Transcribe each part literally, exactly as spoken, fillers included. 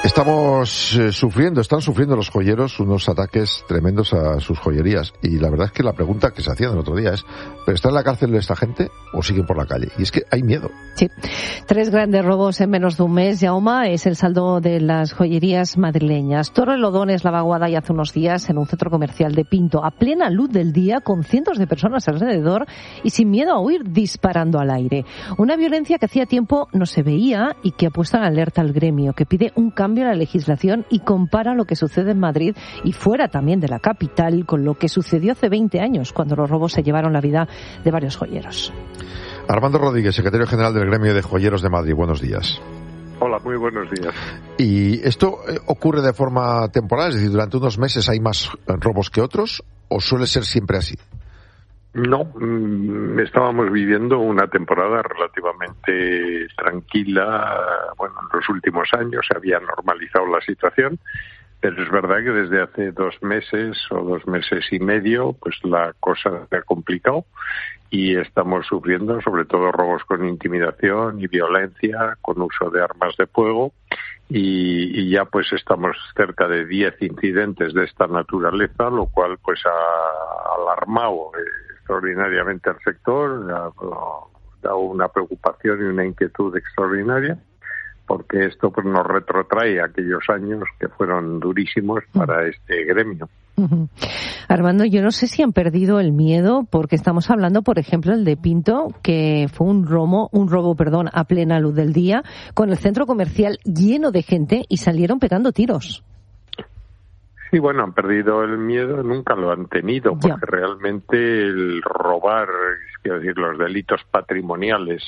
Estamos eh, sufriendo, están sufriendo los joyeros unos ataques tremendos a sus joyerías. Y la verdad es que la pregunta que se hacía el otro día es, ¿pero está en la cárcel esta gente o siguen por la calle? Y es que hay miedo. Sí. Tres grandes robos en menos de un mes, Jaume, es el saldo de las joyerías madrileñas. Torrelodones, La Vaguada y hace unos días en un centro comercial de Pinto, a plena luz del día, con cientos de personas alrededor y sin miedo a huir, disparando al aire. Una violencia que hacía tiempo no se veía y que ha puesto en alerta al gremio, que pide un cambio en la legislación y compara lo que sucede en Madrid y fuera también de la capital con lo que sucedió hace veinte años, cuando los robos se llevaron la vida de varios joyeros. Armando Rodríguez, secretario general del Gremio de Joyeros de Madrid. Buenos días. Hola, muy buenos días. ¿Y esto ocurre de forma temporal? Es decir, ¿durante unos meses hay más robos que otros o suele ser siempre así? No, estábamos viviendo una temporada relativamente tranquila. Bueno, en los últimos años se había normalizado la situación, pero es verdad que desde hace dos meses o dos meses y medio, pues la cosa se ha complicado y estamos sufriendo sobre todo robos con intimidación y violencia, con uso de armas de fuego. Y, y ya pues estamos cerca de diez incidentes de esta naturaleza, lo cual pues ha alarmado eh, extraordinariamente al sector, ha dado una preocupación y una inquietud extraordinaria, porque esto pues nos retrotrae a aquellos años que fueron durísimos para este gremio. Uh-huh. Armando, yo no sé si han perdido el miedo, porque estamos hablando, por ejemplo, el de Pinto, que fue un robo, un robo, perdón, a plena luz del día, con el centro comercial lleno de gente y salieron pegando tiros. Sí, bueno, han perdido el miedo, nunca lo han tenido, porque ya. Realmente el robar, quiero decir, los delitos patrimoniales,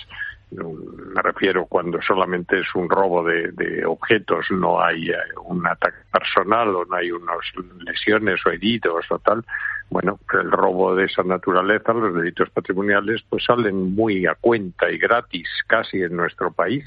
me refiero cuando solamente es un robo de, de objetos, no hay un ataque personal o no hay unas lesiones o heridos o tal. Bueno, el robo de esa naturaleza, los delitos patrimoniales, pues salen muy a cuenta y gratis casi en nuestro país.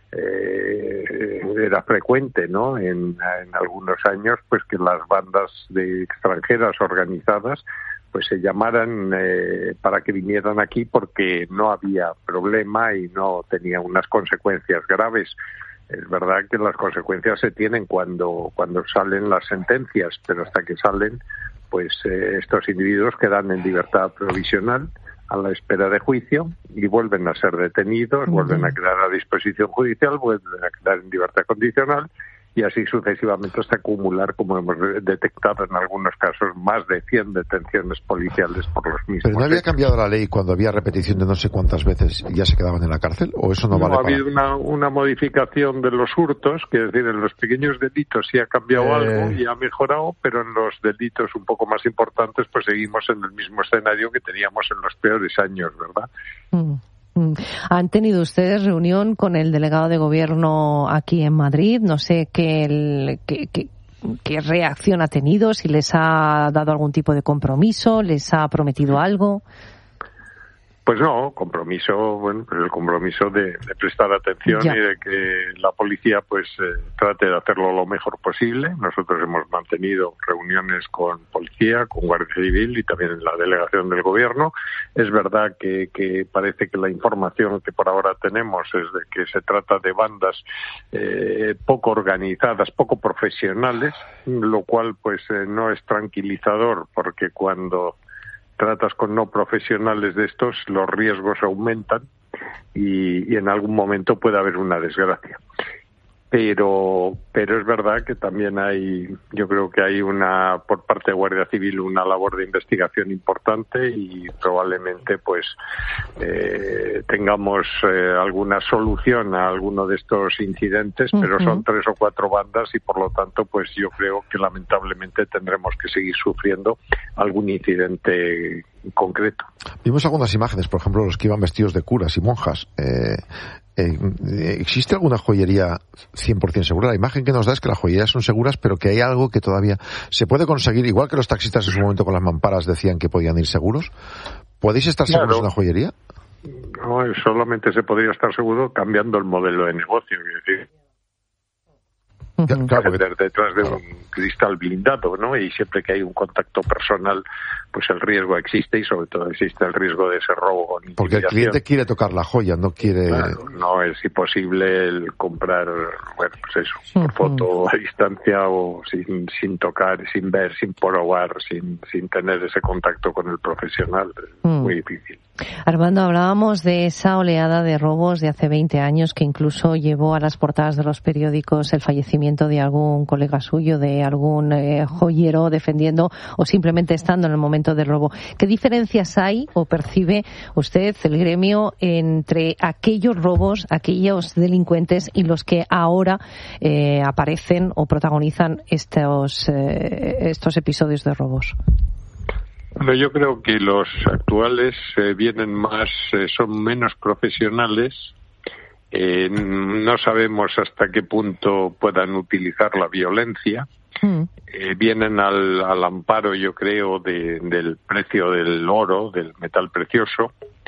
Eh, era frecuente, ¿no? En, en algunos años, pues que las bandas de extranjeras organizadas pues se llamaran eh, para que vinieran aquí porque no había problema y no tenía unas consecuencias graves. Es verdad que las consecuencias se tienen cuando cuando salen las sentencias, pero hasta que salen, pues eh, estos individuos quedan en libertad provisional a la espera de juicio y vuelven a ser detenidos, uh-huh. vuelven a quedar a disposición judicial, vuelven a quedar en libertad condicional y así sucesivamente hasta acumular, como hemos detectado en algunos casos, más de cien detenciones policiales por los mismos. ¿Pero no había cambiado la ley cuando había repetición de no sé cuántas veces y ya se quedaban en la cárcel? ¿O eso no, no vale ha para...? habido una, una modificación de los hurtos, que es decir, en los pequeños delitos sí ha cambiado eh... algo y ha mejorado, pero en los delitos un poco más importantes pues seguimos en el mismo escenario que teníamos en los peores años, ¿verdad? Mm. ¿Han tenido ustedes reunión con el delegado de gobierno aquí en Madrid? No sé qué, qué, qué, qué reacción ha tenido, si les ha dado algún tipo de compromiso, les ha prometido algo. Pues no, compromiso, bueno, pues el compromiso de, de prestar atención ya. Y de que la policía pues eh, trate de hacerlo lo mejor posible. Nosotros hemos mantenido reuniones con policía, con Guardia Civil y también en la delegación del gobierno. Es verdad que, que parece que la información que por ahora tenemos es de que se trata de bandas eh, poco organizadas, poco profesionales, lo cual pues eh, no es tranquilizador, porque cuando tratas con no profesionales de estos, los riesgos aumentan y, y en algún momento puede haber una desgracia. Pero, pero es verdad que también hay, yo creo que hay una, por parte de Guardia Civil, una labor de investigación importante y probablemente pues eh, tengamos eh, alguna solución a alguno de estos incidentes, uh-huh. pero son tres o cuatro bandas y por lo tanto pues yo creo que lamentablemente tendremos que seguir sufriendo algún incidente concreto. Vimos algunas imágenes, por ejemplo, los que iban vestidos de curas y monjas. Eh, eh, ¿Existe alguna joyería cien por ciento segura? La imagen que nos da es que las joyerías son seguras, pero que hay algo que todavía se puede conseguir, igual que los taxistas en su momento con las mamparas decían que podían ir seguros. ¿Podéis estar claro. seguros en la joyería? No, solamente se podría estar seguro cambiando el modelo de negocio, es decir. uh-huh. claro, porque... detrás de un cristal blindado, ¿no? Y siempre que hay un contacto personal, pues el riesgo existe y sobre todo existe el riesgo de ese robo. Porque el cliente quiere tocar la joya, no quiere... Claro, no es imposible el comprar, bueno, pues eso, por uh-huh. foto a distancia o sin, sin tocar, sin ver, sin probar, sin, sin tener ese contacto con el profesional. Es uh-huh. muy difícil. Armando, hablábamos de esa oleada de robos de hace veinte años que incluso llevó a las portadas de los periódicos el fallecimiento de algún colega suyo, de algún eh, joyero defendiendo o simplemente estando en el momento del robo. ¿Qué diferencias hay o percibe usted, el gremio, entre aquellos robos, aquellos delincuentes y los que ahora eh, aparecen o protagonizan estos, eh, estos episodios de robos? Bueno, yo creo que los actuales eh, vienen más, eh, son menos profesionales. Eh, no sabemos hasta qué punto puedan utilizar la violencia. Mm. Eh, vienen al, al amparo, yo creo, de, del precio del oro, del metal precioso.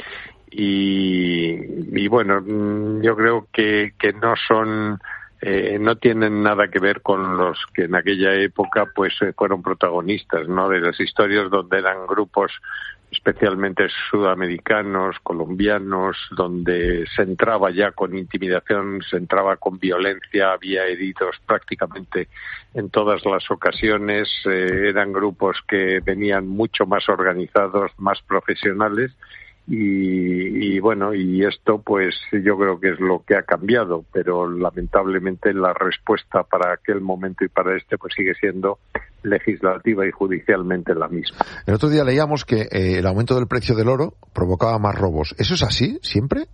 Y, y bueno, yo creo que, que no son... Eh, no tienen nada que ver con los que en aquella época pues eh, fueron protagonistas, ¿no? De las historias donde eran grupos especialmente sudamericanos, colombianos, donde se entraba ya con intimidación, se entraba con violencia, había heridos prácticamente en todas las ocasiones, eh, eran grupos que venían mucho más organizados, más profesionales. Y, y bueno, y esto pues yo creo que es lo que ha cambiado, pero lamentablemente la respuesta para aquel momento y para este pues sigue siendo legislativa y judicialmente la misma. El otro día leíamos que eh, el aumento del precio del oro provocaba más robos. ¿Eso es así siempre?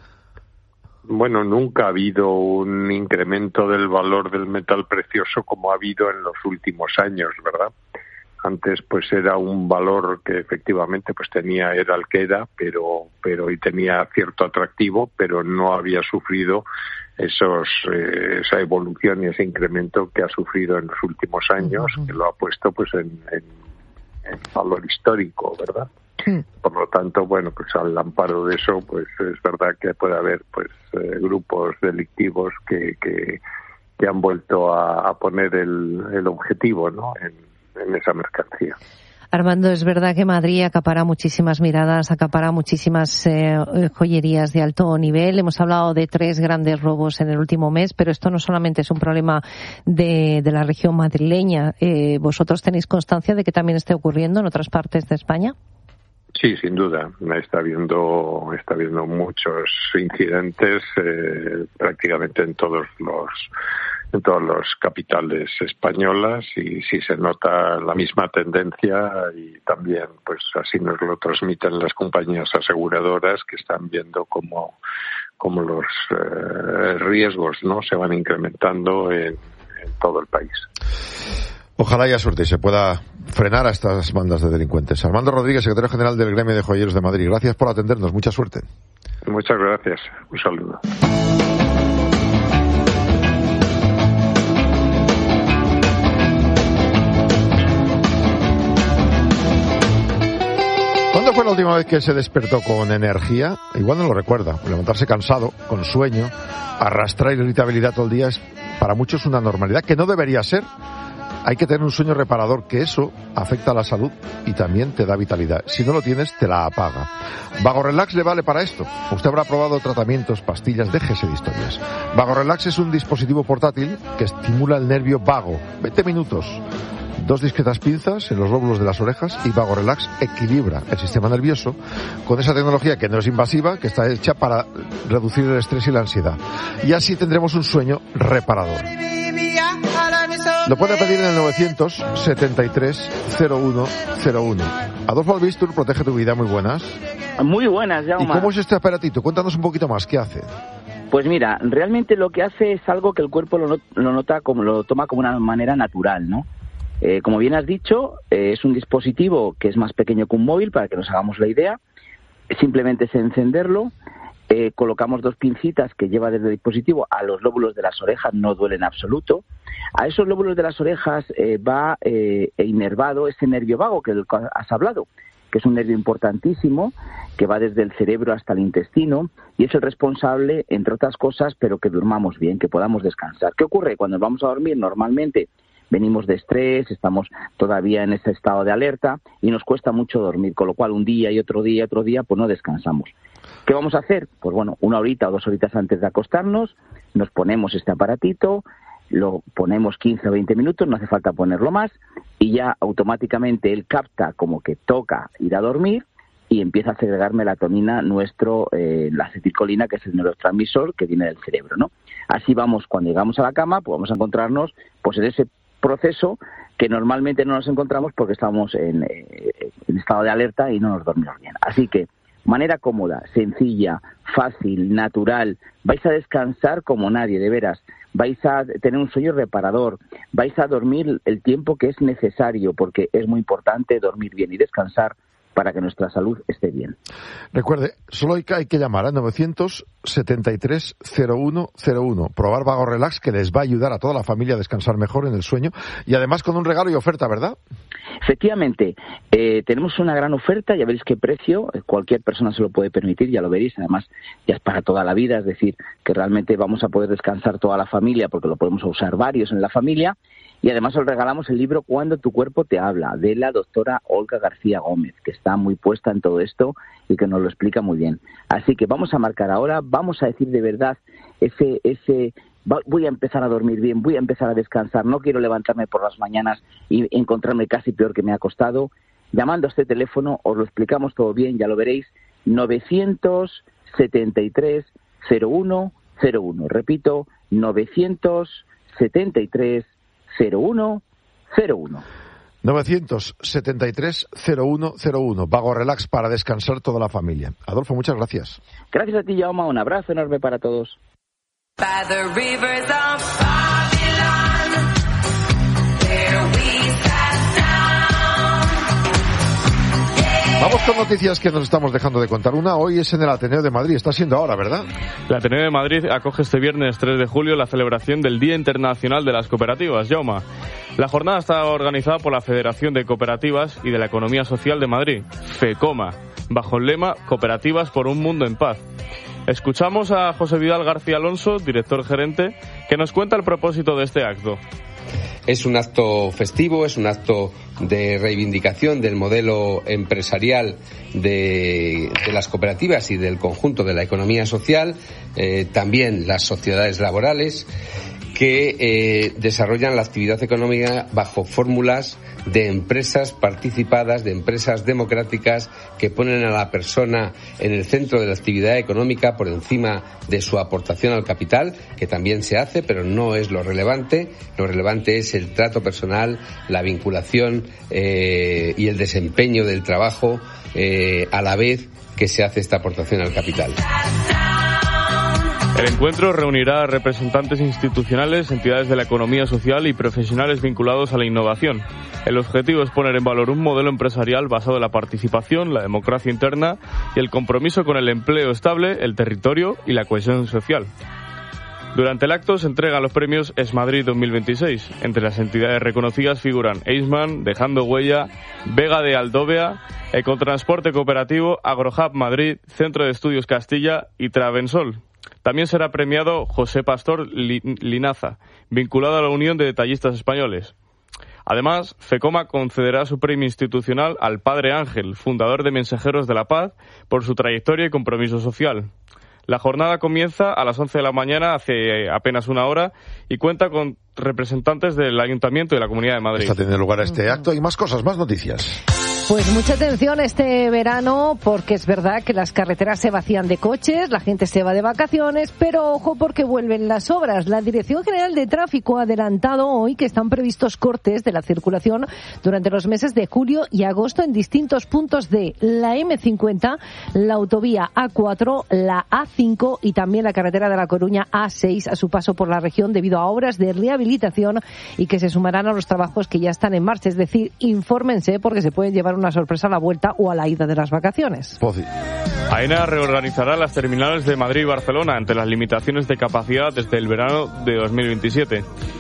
Bueno, nunca ha habido un incremento del valor del metal precioso como ha habido en los últimos años, ¿verdad? Antes pues era un valor que efectivamente pues tenía, era el que era, pero pero y tenía cierto atractivo, pero no había sufrido esos eh, esa evolución y ese incremento que ha sufrido en los últimos años, uh-huh. que lo ha puesto pues en, en, en valor histórico, ¿verdad? Sí. Por lo tanto, bueno, pues al amparo de eso, pues es verdad que puede haber pues eh, grupos delictivos que, que que han vuelto a, a poner el, el objetivo, ¿no? En, en esa mercancía. Armando, es verdad que Madrid acapara muchísimas miradas, acapara muchísimas eh, joyerías de alto nivel. Hemos hablado de tres grandes robos en el último mes, pero esto no solamente es un problema de, de la región madrileña. Eh, ¿Vosotros tenéis constancia de que también esté ocurriendo en otras partes de España? Sí, sin duda. Está habiendo, está habiendo muchos incidentes eh, prácticamente en todos los en todas las capitales españolas y sí se nota la misma tendencia y también pues así nos lo transmiten las compañías aseguradoras que están viendo cómo, cómo los eh, riesgos no se van incrementando en, en todo el país. Ojalá haya suerte y se pueda frenar a estas bandas de delincuentes. Armando Rodríguez, secretario general del Gremio de Joyeros de Madrid. Gracias por atendernos. Mucha suerte. Muchas gracias. Un saludo. ¿Cuándo fue la última vez que se despertó con energía? Igual no lo recuerda. Levantarse cansado, con sueño, arrastrar irritabilidad todo el día es para muchos una normalidad que no debería ser. Hay que tener un sueño reparador, que eso afecta a la salud y también te da vitalidad. Si no lo tienes, te la apaga. Vago Relax le vale para esto. Usted habrá probado tratamientos, pastillas, déjese de historias. Vago Relax es un dispositivo portátil que estimula el nervio vago. veinte minutos. Dos discretas pinzas en los lóbulos de las orejas y Vago Relax equilibra el sistema nervioso con esa tecnología que no es invasiva, que está hecha para reducir el estrés y la ansiedad. Y así tendremos un sueño reparador. Lo puede pedir en el novecientos setenta y tres cero uno cero uno. Adolfo Albistur, protege tu vida. Muy buenas. Muy buenas, Jaume. ¿Y cómo es este aparatito? Cuéntanos un poquito más. ¿Qué hace? Pues mira, realmente lo que hace es algo que el cuerpo lo, not- lo nota como lo toma como una manera natural, ¿no? Eh, como bien has dicho, eh, es un dispositivo que es más pequeño que un móvil, para que nos hagamos la idea. Simplemente es encenderlo. Eh, colocamos dos pincitas que lleva desde el dispositivo a los lóbulos de las orejas, no duele en absoluto. A esos lóbulos de las orejas eh, va eh, inervado ese nervio vago que has hablado. que es un nervio importantísimo, que va desde el cerebro hasta el intestino, y es el responsable, entre otras cosas, pero que durmamos bien, que podamos descansar. ¿Qué ocurre? Cuando vamos a dormir, normalmente venimos de estrés, estamos todavía en ese estado de alerta, y nos cuesta mucho dormir, con lo cual un día y otro día y otro día, pues no descansamos. ¿Qué vamos a hacer? Pues bueno, una horita o dos horitas antes de acostarnos, nos ponemos este aparatito, lo ponemos quince o veinte minutos, no hace falta ponerlo más, y ya automáticamente él capta como que toca ir a dormir y empieza a segregar melatonina, nuestro, eh, la acetilcolina, que es el neurotransmisor que viene del cerebro, ¿no? Así vamos, cuando llegamos a la cama, pues vamos a encontrarnos pues en ese proceso que normalmente no nos encontramos porque estamos en, eh, en estado de alerta y no nos dormimos bien. Así que, manera cómoda, sencilla, fácil, natural, vais a descansar como nadie, de veras. Vais a tener un sueño reparador, vais a dormir el tiempo que es necesario, porque es muy importante dormir bien y descansar para que nuestra salud esté bien. Recuerde, solo hay que, hay que llamar a novecientos setenta y tres cero uno cero uno, probar Vago Relax, que les va a ayudar a toda la familia a descansar mejor en el sueño, y además con un regalo y oferta, ¿verdad? Efectivamente, eh, tenemos una gran oferta, ya veréis qué precio, cualquier persona se lo puede permitir, ya lo veréis, además ya es para toda la vida, es decir, que realmente vamos a poder descansar toda la familia, porque lo podemos usar varios en la familia, y además os regalamos el libro Cuando tu cuerpo te habla, de la doctora Olga García Gómez, que está muy puesta en todo esto y que nos lo explica muy bien. Así que vamos a marcar ahora, vamos a decir de verdad ese ese voy a empezar a dormir bien, voy a empezar a descansar, no quiero levantarme por las mañanas y encontrarme casi peor que me ha costado. Llamando a este teléfono os lo explicamos todo bien, ya lo veréis, novecientos setenta y tres cero uno cero uno. Repito, novecientos setenta y tres cero uno cero uno. novecientos setenta y tres cero uno cero uno. Vago Relax para descansar toda la familia. Adolfo, muchas gracias. Gracias a ti, Jaume. Un abrazo enorme para todos. By the rivers of Babylon, where we sat down. Vamos con noticias que nos estamos dejando de contar. Una hoy es en el Ateneo de Madrid. Está siendo ahora, ¿verdad? El Ateneo de Madrid acoge este viernes tres de julio la celebración del Día Internacional de las Cooperativas, Jaume. La jornada está organizada por la Federación de Cooperativas y de la Economía Social de Madrid, FECOMA, bajo el lema Cooperativas por un mundo en paz. Escuchamos a José Vidal García Alonso, director gerente, que nos cuenta el propósito de este acto. Es un acto festivo, es un acto de reivindicación del modelo empresarial de, de las cooperativas y del conjunto de la economía social, eh, también las sociedades laborales, que eh, desarrollan la actividad económica bajo fórmulas de empresas participadas, de empresas democráticas que ponen a la persona en el centro de la actividad económica por encima de su aportación al capital, que también se hace, pero no es lo relevante. Lo relevante es el trato personal, la vinculación eh, y el desempeño del trabajo eh, a la vez que se hace esta aportación al capital. El encuentro reunirá a representantes institucionales, entidades de la economía social y profesionales vinculados a la innovación. El objetivo es poner en valor un modelo empresarial basado en la participación, la democracia interna y el compromiso con el empleo estable, el territorio y la cohesión social. Durante el acto se entregan los premios ESMadrid dos mil veintiséis. Entre las entidades reconocidas figuran Eisman, Dejando Huella, Vega de Aldovea, Ecotransporte Cooperativo, Agrohub Madrid, Centro de Estudios Castilla y Travensol. También será premiado José Pastor Linaza, vinculado a la Unión de Detallistas Españoles. Además, FECOMA concederá su premio institucional al Padre Ángel, fundador de Mensajeros de la Paz, por su trayectoria y compromiso social. La jornada comienza a las once de la mañana, hace apenas una hora, y cuenta con representantes del Ayuntamiento y la Comunidad de Madrid. Está teniendo lugar este acto y más cosas, más noticias. Pues mucha atención este verano, porque es verdad que las carreteras se vacían de coches, la gente se va de vacaciones, pero ojo porque vuelven las obras. La Dirección General de Tráfico ha adelantado hoy que están previstos cortes de la circulación durante los meses de julio y agosto en distintos puntos de la eme cincuenta, la autovía A cuatro, la A cinco y también la carretera de La Coruña A seis a su paso por la región debido a obras de rehabilitación y que se sumarán a los trabajos que ya están en marcha. Es decir, infórmense porque se pueden llevar una sorpresa a la vuelta o a la ida de las vacaciones. AENA reorganizará las terminales de Madrid y Barcelona ante las limitaciones de capacidad desde el verano de dos mil veintisiete.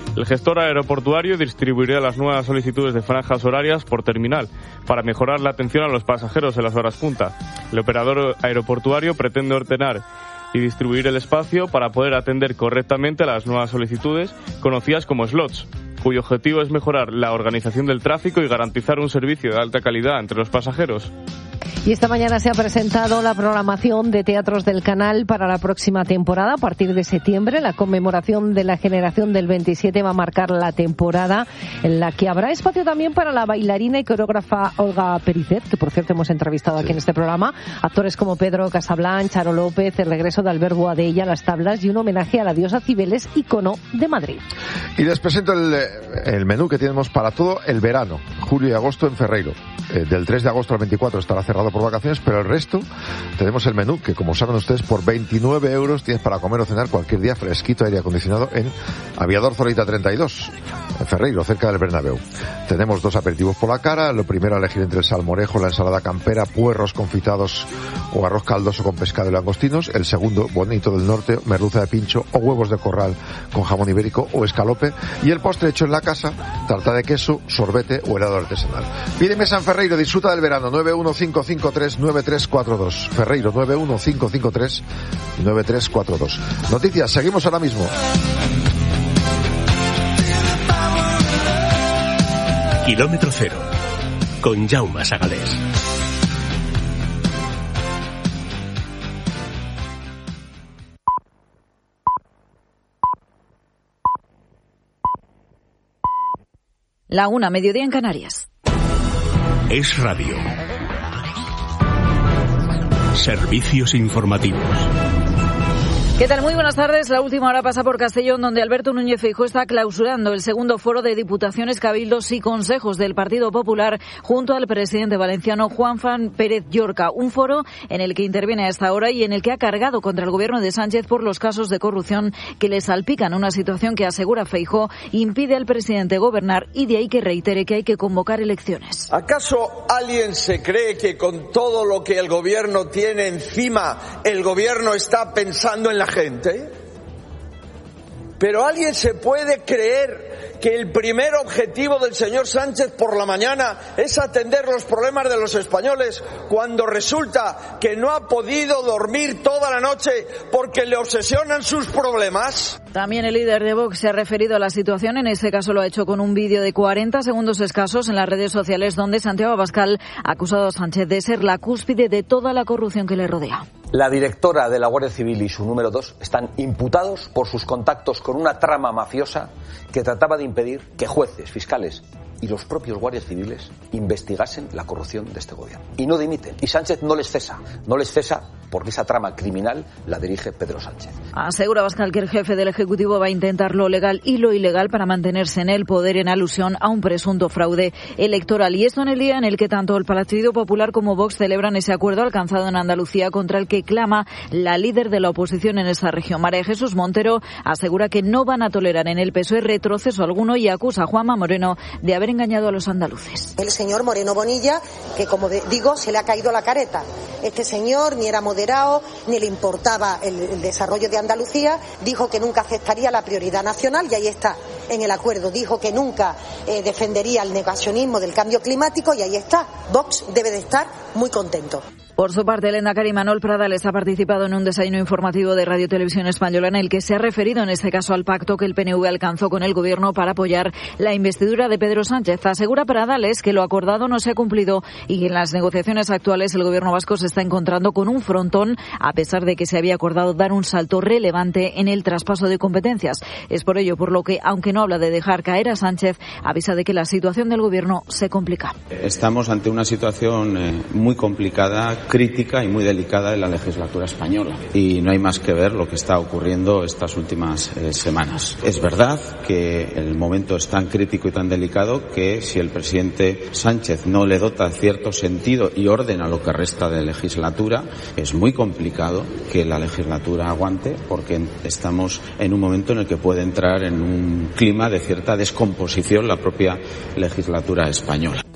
El gestor aeroportuario distribuirá las nuevas solicitudes de franjas horarias por terminal para mejorar la atención a los pasajeros en las horas punta. El operador aeroportuario pretende ordenar y distribuir el espacio para poder atender correctamente a las nuevas solicitudes, conocidas como slots, cuyo objetivo es mejorar la organización del tráfico y garantizar un servicio de alta calidad entre los pasajeros. Y esta mañana se ha presentado la programación de teatros del canal para la próxima temporada. A partir de septiembre, la conmemoración de la generación del veintisiete va a marcar la temporada en la que habrá espacio también para la bailarina y coreógrafa Olga Pericet, que por cierto hemos entrevistado aquí en este programa. Actores como Pedro Casablanch, Charo López, el regreso de Albert Boadella a las tablas y un homenaje a la diosa Cibeles, icono de Madrid. Y les presento el, el menú que tenemos para todo el verano, julio y agosto en Ferreiro. Eh, del tres de agosto al veinticuatro estará cerrado por vacaciones, pero el resto tenemos el menú que, como saben ustedes, por veintinueve euros tienes para comer o cenar cualquier día fresquito, aire acondicionado en Aviador Zorita treinta y dos, en Ferreiro, cerca del Bernabéu. Tenemos dos aperitivos por la cara. Lo primero, a elegir entre el salmorejo, la ensalada campera, puerros confitados o arroz caldoso con pescado y langostinos. El segundo, bonito del norte, merluza de pincho o huevos de corral con jamón ibérico o escalope. Y el postre hecho en la casa, tarta de queso, sorbete o helado artesanal. Pídeme San Ferreiro, disfruta del verano. nueve uno cinco cinco tres nueve tres cuatro dos. Ferreiro, nueve uno cinco cinco tres nueve tres cuatro dos. Noticias, seguimos ahora mismo. Kilómetro cero, con Jaume Sagalés. La una, mediodía en Canarias. Es radio. Servicios informativos. ¿Qué tal? Muy buenas tardes. La última hora pasa por Castellón, donde Alberto Núñez Feijóo está clausurando el segundo foro de diputaciones, cabildos y consejos del Partido Popular junto al presidente valenciano Juanfran Pérez Llorca. Un foro en el que interviene a esta hora y en el que ha cargado contra el gobierno de Sánchez por los casos de corrupción que le salpican, una situación que, asegura Feijóo, impide al presidente gobernar y de ahí que reitere que hay que convocar elecciones. ¿Acaso alguien se cree que con todo lo que el gobierno tiene encima, el gobierno está pensando en la gente? ¿Pero alguien se puede creer que el primer objetivo del señor Sánchez por la mañana es atender los problemas de los españoles cuando resulta que no ha podido dormir toda la noche porque le obsesionan sus problemas? También el líder de Vox se ha referido a la situación, en este caso lo ha hecho con un vídeo de cuarenta segundos escasos en las redes sociales donde Santiago Abascal ha acusado a Sánchez de ser la cúspide de toda la corrupción que le rodea. La directora de la Guardia Civil y su número dos están imputados por sus contactos con una trama mafiosa que trataba de impedir que jueces, fiscales y los propios guardias civiles investigasen la corrupción de este gobierno. Y no dimiten. Y Sánchez no les cesa. No les cesa porque esa trama criminal la dirige Pedro Sánchez. Asegura Abascal que el jefe del Ejecutivo va a intentar lo legal y lo ilegal para mantenerse en el poder en alusión a un presunto fraude electoral. Y esto en el día en el que tanto el Partido Popular como Vox celebran ese acuerdo alcanzado en Andalucía contra el que clama la líder de la oposición en esa región. María Jesús Montero asegura que no van a tolerar en el P S O E retroceso alguno y acusa a Juanma Moreno de haber engañado a los andaluces. El señor Moreno Bonilla, que como digo, se le ha caído la careta. Este señor ni era moderado, ni le importaba el, el desarrollo de Andalucía, dijo que nunca aceptaría la prioridad nacional y ahí está, en el acuerdo. Dijo que nunca eh, defendería el negacionismo del cambio climático y ahí está. Vox debe de estar muy contento. Por su parte, el lehendakari Manuel Pradales ha participado en un desayuno informativo de Radio Televisión Española en el que se ha referido en este caso al pacto que el P N V alcanzó con el Gobierno para apoyar la investidura de Pedro Sánchez. Asegura Pradales que lo acordado no se ha cumplido y que en las negociaciones actuales el Gobierno vasco se está encontrando con un frontón a pesar de que se había acordado dar un salto relevante en el traspaso de competencias. Es por ello por lo que, aunque no habla de dejar caer a Sánchez, avisa de que la situación del Gobierno se complica. Estamos ante una situación eh, muy complicada, crítica y muy delicada en la legislatura española y no hay más que ver lo que está ocurriendo estas últimas eh, semanas. Es verdad que el momento es tan crítico y tan delicado que si el presidente Sánchez no le dota cierto sentido y orden a lo que resta de legislatura, es muy complicado que la legislatura aguante porque estamos en un momento en el que puede entrar en un clima de cierta descomposición la propia legislatura española.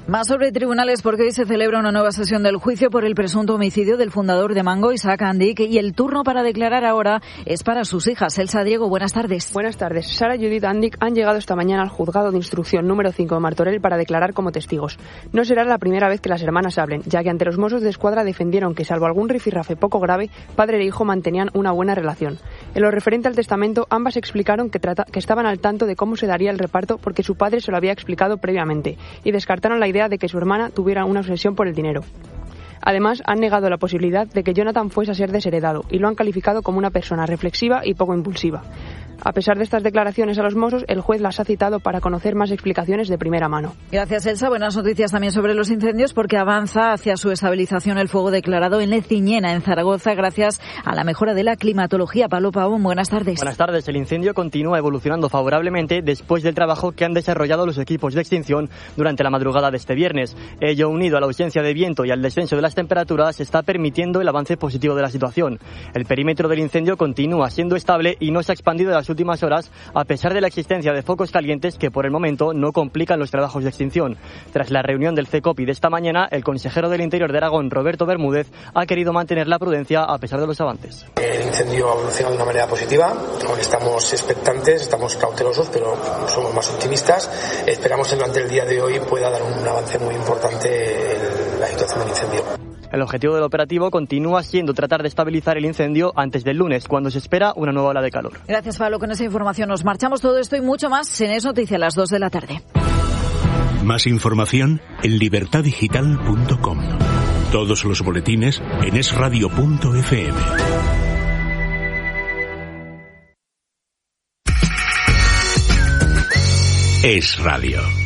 Más sobre tribunales, porque hoy se celebra una nueva sesión del juicio por el presunto homicidio del fundador de Mango, Isaac Andic, y el turno para declarar ahora es para sus hijas. Elsa Diego, buenas tardes. Buenas tardes. Sara y Judith Andic han llegado esta mañana al juzgado de instrucción número cinco de Martorell para declarar como testigos. No será la primera vez que las hermanas hablen, ya que ante los Mossos de Escuadra defendieron que, salvo algún rifirrafe poco grave, padre e hijo mantenían una buena relación. En lo referente al testamento, ambas explicaron que, trata, que estaban al tanto de cómo se daría el reparto porque su padre se lo había explicado previamente, y descartaron la idea de que su hermana tuviera una obsesión por el dinero. Además, han negado la posibilidad de que Jonathan fuese a ser desheredado y lo han calificado como una persona reflexiva y poco impulsiva. A pesar de estas declaraciones a los Mossos, el juez las ha citado para conocer más explicaciones de primera mano. Gracias, Elsa. Buenas noticias también sobre los incendios, porque avanza hacia su estabilización el fuego declarado en Leciñena, en Zaragoza, gracias a la mejora de la climatología. Pablo Pavón, buenas tardes. Buenas tardes. El incendio continúa evolucionando favorablemente después del trabajo que han desarrollado los equipos de extinción durante la madrugada de este viernes. Ello, unido a la ausencia de viento y al descenso de las temperaturas, está permitiendo el avance positivo de la situación. El perímetro del incendio continúa siendo estable y no se ha expandido en las últimas horas, a pesar de la existencia de focos calientes que por el momento no complican los trabajos de extinción. Tras la reunión del CECOPI de esta mañana, el consejero del Interior de Aragón, Roberto Bermúdez, ha querido mantener la prudencia a pesar de los avances. El incendio ha evolucionado de una manera positiva, aún estamos expectantes, estamos cautelosos, pero somos más optimistas. Esperamos que durante el día de hoy pueda dar un avance muy importante en la situación del incendio. El objetivo del operativo continúa siendo tratar de estabilizar el incendio antes del lunes, cuando se espera una nueva ola de calor. Gracias, Pablo. Con esa información nos marchamos. Todo esto y mucho más en Es Noticia a las dos de la tarde. Más información en libertad digital punto com. Todos los boletines en es radio punto efe eme. Es Radio.